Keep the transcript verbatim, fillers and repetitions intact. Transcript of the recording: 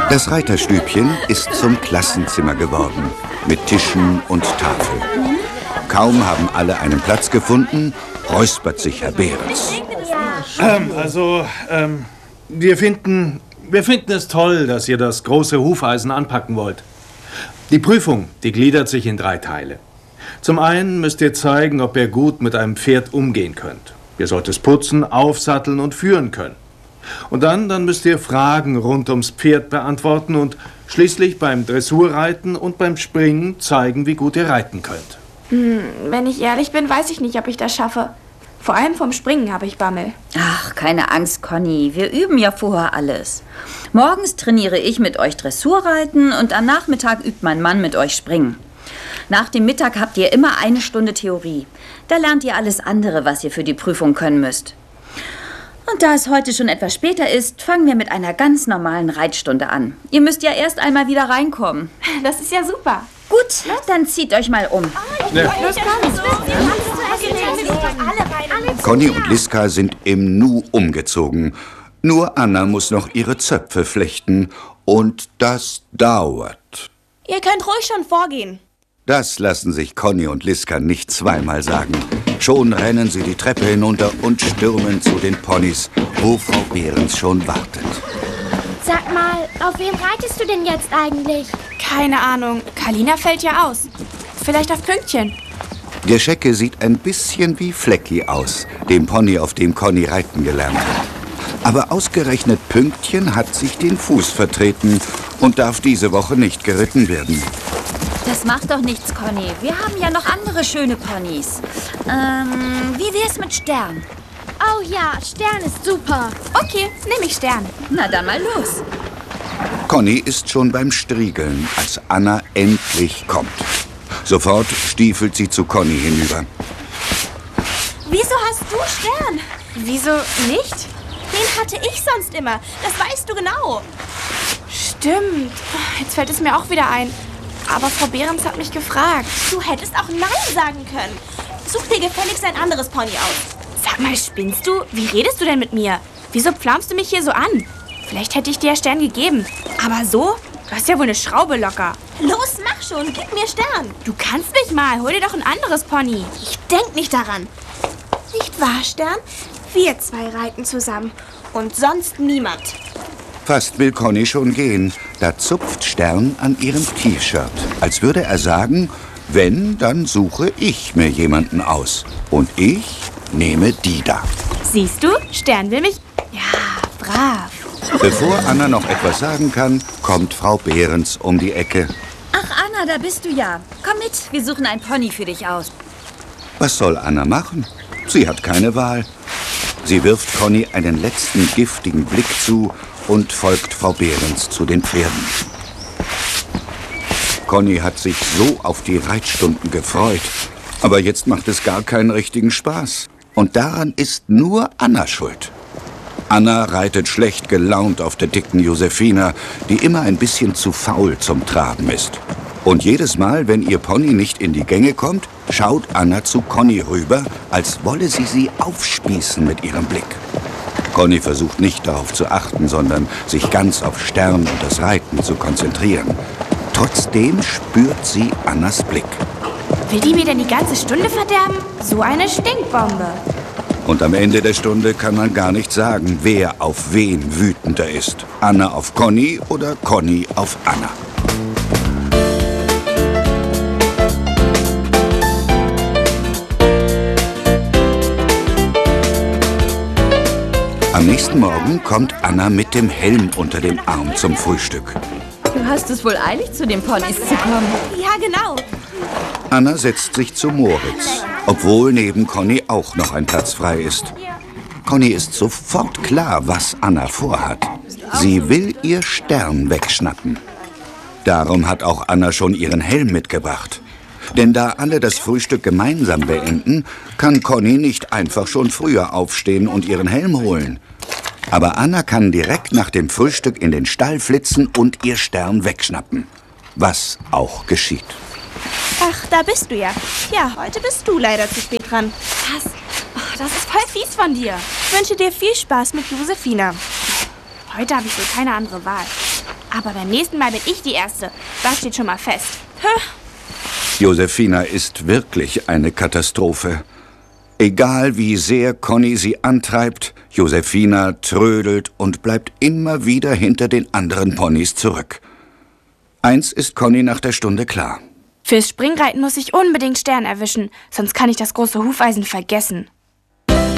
Das Reiterstübchen ist zum Klassenzimmer geworden, mit Tischen und Tafel. Kaum haben alle einen Platz gefunden, räuspert sich Herr Behrens. Ähm, also, ähm, wir finden, wir finden es toll, dass ihr das große Hufeisen anpacken wollt. Die Prüfung, die gliedert sich in drei Teile. Zum einen müsst ihr zeigen, ob ihr gut mit einem Pferd umgehen könnt. Ihr sollt es putzen, aufsatteln und führen können. Und dann, dann müsst ihr Fragen rund ums Pferd beantworten und schließlich beim Dressurreiten und beim Springen zeigen, wie gut ihr reiten könnt. Hm, wenn ich ehrlich bin, weiß ich nicht, ob ich das schaffe. Vor allem vom Springen habe ich Bammel. Ach, keine Angst, Conny. Wir üben ja vorher alles. Morgens trainiere ich mit euch Dressurreiten und am Nachmittag übt mein Mann mit euch Springen. Nach dem Mittag habt ihr immer eine Stunde Theorie. Da lernt ihr alles andere, was ihr für die Prüfung können müsst. Und da es heute schon etwas später ist, fangen wir mit einer ganz normalen Reitstunde an. Ihr müsst ja erst einmal wieder reinkommen. Das ist ja super. Gut, dann zieht euch mal um. Ja. Conny und Liska sind im Nu umgezogen. Nur Anna muss noch ihre Zöpfe flechten. Und das dauert. Ihr könnt ruhig schon vorgehen. Das lassen sich Conny und Liska nicht zweimal sagen. Schon rennen sie die Treppe hinunter und stürmen zu den Ponys, wo Frau Behrens schon wartet. Sag mal, auf wem reitest du denn jetzt eigentlich? Keine Ahnung. Kalina fällt ja aus. Vielleicht auf Pünktchen. Der Schecke sieht ein bisschen wie Flecki aus, dem Pony, auf dem Conny reiten gelernt hat. Aber ausgerechnet Pünktchen hat sich den Fuß vertreten und darf diese Woche nicht geritten werden. Das macht doch nichts, Conny. Wir haben ja noch andere schöne Ponys. Ähm, wie wär's mit Stern? Oh ja, Stern ist super. Okay, nehme ich Stern. Na dann mal los. Conny ist schon beim Striegeln, als Anna endlich kommt. Sofort stiefelt sie zu Conny hinüber. Wieso hast du Stern? Wieso nicht? Den hatte ich sonst immer. Das weißt du genau. Stimmt. Jetzt fällt es mir auch wieder ein. Aber Frau Behrens hat mich gefragt. Du hättest auch Nein sagen können. Such dir gefälligst ein anderes Pony aus. Sag mal, spinnst du? Wie redest du denn mit mir? Wieso pflaumst du mich hier so an? Vielleicht hätte ich dir ja Stern gegeben. Aber so? Du hast ja wohl eine Schraube locker. Los, mach schon. Gib mir Stern. Du kannst mich mal. Hol dir doch ein anderes Pony. Ich denk nicht daran. Nicht wahr, Stern? Wir zwei reiten zusammen. Und sonst niemand. Fast will Conny schon gehen. Da zupft Stern an ihrem T-Shirt, als würde er sagen, wenn, dann suche ich mir jemanden aus. Und ich nehme die da. Siehst du? Stern will mich... Ja, brav. Bevor Anna noch etwas sagen kann, kommt Frau Behrens um die Ecke. Ach, Anna, da bist du ja. Komm mit, wir suchen ein Pony für dich aus. Was soll Anna machen? Sie hat keine Wahl. Sie wirft Conny einen letzten giftigen Blick zu und folgt Frau Behrens zu den Pferden. Conny hat sich so auf die Reitstunden gefreut, aber jetzt macht es gar keinen richtigen Spaß. Und daran ist nur Anna schuld. Anna reitet schlecht gelaunt auf der dicken Josefina, die immer ein bisschen zu faul zum Traben ist. Und jedes Mal, wenn ihr Pony nicht in die Gänge kommt, schaut Anna zu Conny rüber, als wolle sie sie aufspießen mit ihrem Blick. Conny versucht nicht darauf zu achten, sondern sich ganz auf Stern und das Reiten zu konzentrieren. Trotzdem spürt sie Annas Blick. Will die mir denn die ganze Stunde verderben? So eine Stinkbombe. Und am Ende der Stunde kann man gar nicht sagen, wer auf wen wütender ist. Anna auf Conny oder Conny auf Anna. Am nächsten Morgen kommt Anna mit dem Helm unter dem Arm zum Frühstück. Du hast es wohl eilig, zu den Ponys zu kommen. Ja, genau. Anna setzt sich zu Moritz, obwohl neben Conny auch noch ein Platz frei ist. Conny ist sofort klar, was Anna vorhat. Sie will ihr Stern wegschnappen. Darum hat auch Anna schon ihren Helm mitgebracht. Denn da alle das Frühstück gemeinsam beenden, kann Conny nicht einfach schon früher aufstehen und ihren Helm holen. Aber Anna kann direkt nach dem Frühstück in den Stall flitzen und ihr Stern wegschnappen. Was auch geschieht. Ach, da bist du ja. Ja, heute bist du leider zu spät dran. Was? Oh, das ist voll fies von dir. Ich wünsche dir viel Spaß mit Josefina. Heute habe ich wohl keine andere Wahl. Aber beim nächsten Mal bin ich die Erste. Das steht schon mal fest. Huh. Josefina ist wirklich eine Katastrophe. Egal wie sehr Conny sie antreibt, Josefina trödelt und bleibt immer wieder hinter den anderen Ponys zurück. Eins ist Conny nach der Stunde klar. Fürs Springreiten muss ich unbedingt Stern erwischen, sonst kann ich das große Hufeisen vergessen.